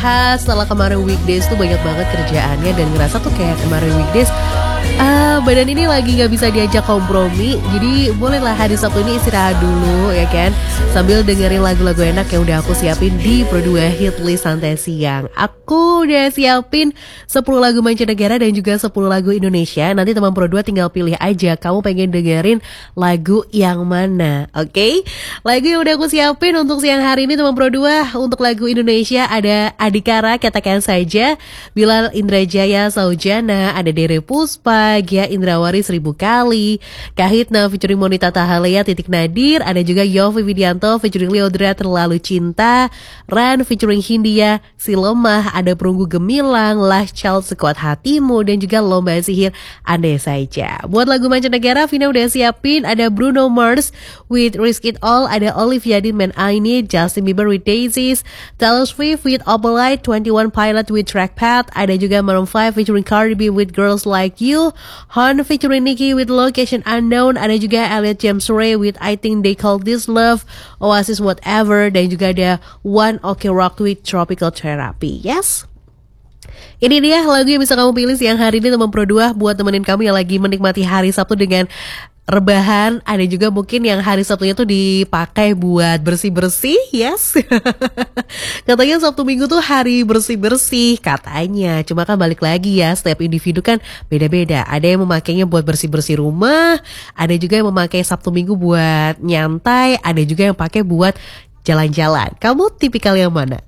istirahat setelah kemarin weekdays tuh banyak banget kerjaannya. Dan ngerasa tuh kayak kemarin weekdays badan ini lagi gak bisa diajak kompromi. Jadi bolehlah hari Sabtu ini istirahat dulu ya kan, sambil dengerin lagu-lagu enak yang udah aku siapin di Pro2 Hit List Santai Siang. Aku udah siapin 10 lagu mancanegara dan juga 10 lagu Indonesia. Nanti teman Pro2 tinggal pilih aja kamu pengen dengerin lagu yang mana. Oke? Lagu yang udah aku siapin untuk siang hari ini teman Pro2, untuk lagu Indonesia ada Adhikara Katakan Saja, Bilal Indrajaya Saujana, ada Dere Puspa, Gia Indrawari 1000 Kali, Kahitna featuring Monita Tahalea Titik Nadir, ada juga Yofi Widianto featuring Leodra Terlalu Cinta, Ran featuring Hindia Si Lemah, ada Perunggu Gemilang, Last Child Sekuat Hatimu, dan juga Lomba Sihir Andai Saja. Buat lagu mancanegara, Vina udah siapin ada Bruno Mars with Risk It All, ada Olivia Dean Man I Need, Justin Bieber with Daisies, Taylor Swift with Opalite, 21 Pilot with Trackpad, ada juga Maroon 5 featuring Cardi B with Girls Like You, Han featuring Nicki with Location Unknown, ada juga Elliot James Ray with I Think They Call This Love, Oasis Whatever, dan juga ada One Ok Rock with Tropical Therapy. Yes, ini dia lagu yang bisa kamu pilih siang hari ini teman Pro2, buat temenin kamu yang lagi menikmati hari Sabtu dengan rebahan. Ada juga mungkin yang hari Sabtunya tuh dipakai buat bersih-bersih. Yes. Katanya Sabtu Minggu tuh hari bersih-bersih katanya. Cuma kan balik lagi ya, setiap individu kan beda-beda. Ada yang memakainya buat bersih-bersih rumah, ada juga yang memakai Sabtu Minggu buat nyantai, ada juga yang pakai buat jalan-jalan. Kamu tipikal yang mana?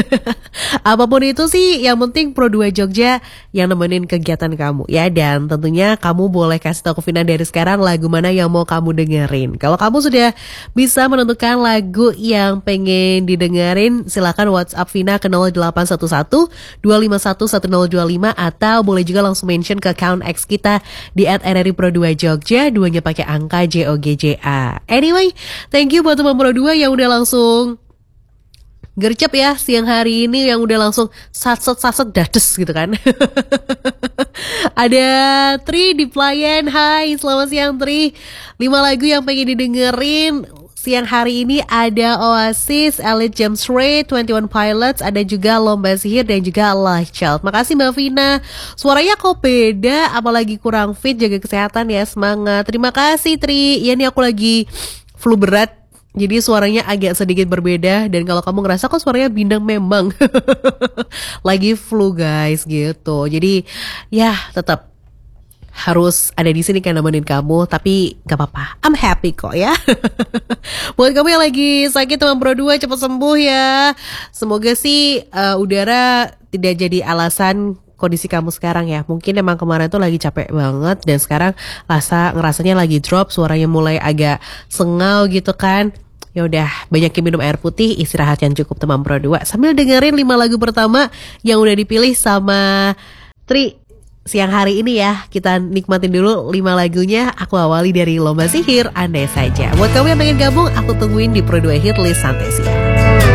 Apapun itu sih, yang penting Pro2 Jogja yang nemenin kegiatan kamu ya. Dan tentunya kamu boleh kasih tahu ke Vina dari sekarang lagu mana yang mau kamu dengerin. Kalau kamu sudah bisa menentukan lagu yang pengen didengerin, silakan WhatsApp Vina ke 0811 251 1025, atau boleh juga langsung mention ke account X kita di @RRI Pro2 Jogja, duanya pakai angka JOGJA. Anyway, thank you buat teman Pro2 yang udah langsung gercep ya siang hari ini, yang udah langsung saset dades gitu kan. Ada Tri di Pelayan. Hai, selamat siang Tri. 5 lagu yang pengen didengerin siang hari ini ada Oasis, Elliot James Ray, 21 Pilots, ada juga Lomba Sihir, dan juga Last Child. Makasih Mbak Vina. Suaranya kok beda, apalagi kurang fit, jaga kesehatan ya, semangat. Terima kasih Tri. Ya nih aku lagi flu berat, jadi suaranya agak sedikit berbeda. Dan kalau kamu ngerasa kok suaranya bindeng, memang lagi flu guys gitu. Jadi ya tetap harus ada di sini kan nemenin kamu. Tapi gak apa-apa, I'm happy kok ya. Buat kamu yang lagi sakit teman Pro2, cepat sembuh ya. Semoga sih udara tidak jadi alasan kondisi kamu sekarang ya. Mungkin emang kemarin tuh lagi capek banget, dan sekarang ngerasanya lagi drop, suaranya mulai agak sengau gitu kan. Ya udah, banyakin minum air putih, istirahat yang cukup teman Pro2, sambil dengerin 5 lagu pertama yang udah dipilih sama Tri siang hari ini ya. Kita nikmatin dulu 5 lagunya. Aku awali dari Lomba Sihir Andai Saja. Buat kamu yang pengen gabung, aku tungguin di Pro2 Hit List Santai Siang.